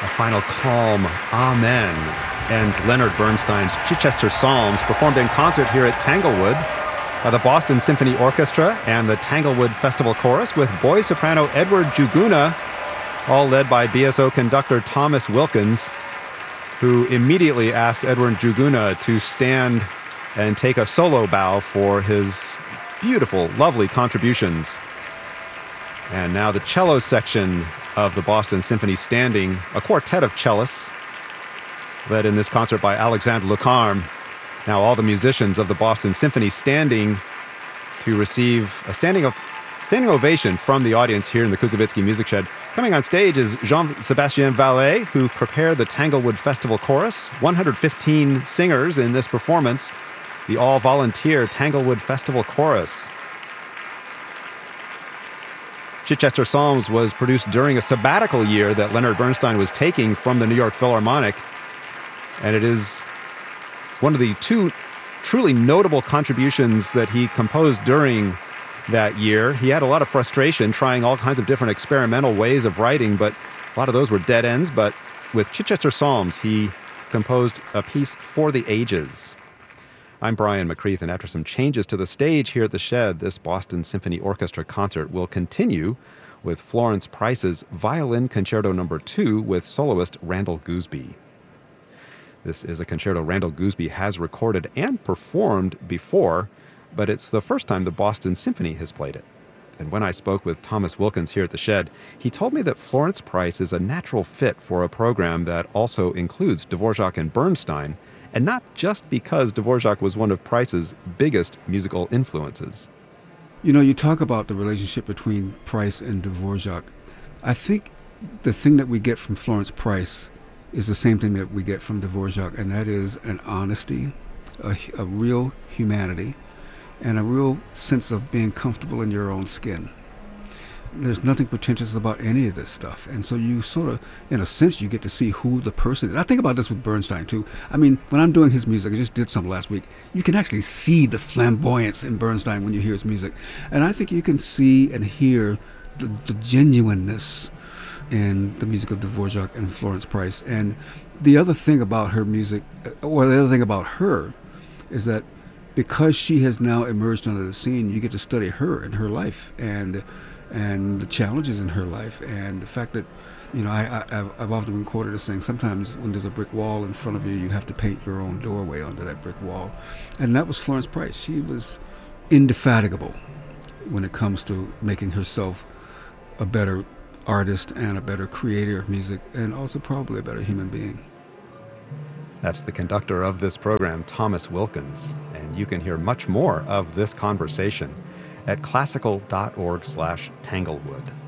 A final calm Amen ends Leonard Bernstein's Chichester Psalms, performed in concert here at Tanglewood by the Boston Symphony Orchestra and the Tanglewood Festival Chorus, with boy soprano Edward Juguna, all led by BSO conductor Thomas Wilkins, who immediately asked Edward Juguna to stand and take a solo bow for his beautiful, lovely contributions. And now the cello section of the Boston Symphony standing, a quartet of cellists, led in this concert by Alexandre Lucarme. Now all the musicians of the Boston Symphony standing to receive a standing ovation from the audience here in the Kuzovitsky Music Shed. Coming on stage is Jean-Sébastien Vallet, who prepared the Tanglewood Festival Chorus. 115 singers in this performance, the all-volunteer Tanglewood Festival Chorus. Chichester Psalms was produced during a sabbatical year that Leonard Bernstein was taking from the New York Philharmonic, and it is one of the two truly notable contributions that he composed during that year. He had a lot of frustration trying all kinds of different experimental ways of writing, but a lot of those were dead ends. But with Chichester Psalms, he composed a piece for the ages. I'm Brian McCreath, and after some changes to the stage here at the Shed, this Boston Symphony Orchestra concert will continue with Florence Price's Violin Concerto No. 2 with soloist Randall Gooseby. This is a concerto Randall Gooseby has recorded and performed before, but it's the first time the Boston Symphony has played it. And when I spoke with Thomas Wilkins here at the Shed, he told me that Florence Price is a natural fit for a program that also includes Dvorak and Bernstein, and not just because Dvorak was one of Price's biggest musical influences. You know, you talk about the relationship between Price and Dvorak. I think the thing that we get from Florence Price is the same thing that we get from Dvorak, and that is an honesty, a real humanity, and a real sense of being comfortable in your own skin. There's nothing pretentious about any of this stuff. And so you sort of, in a sense, you get to see who the person is. I think about this with Bernstein, too. I mean, when I'm doing his music, I just did some last week, you can actually see the flamboyance in Bernstein when you hear his music. And I think you can see and hear the genuineness in the music of Dvorak and Florence Price. And the other thing about her music, or the other thing about her, is that because she has now emerged onto the scene, you get to study her and her life and the challenges in her life, and the fact that, you know, I've often been quoted as saying sometimes when there's a brick wall in front of you, you have to paint your own doorway onto that brick wall. And that was Florence Price. She was indefatigable when it comes to making herself a better artist and a better creator of music, and also probably a better human being. That's the conductor of this program, Thomas Wilkins, and you can hear much more of this conversation at classical.org/Tanglewood.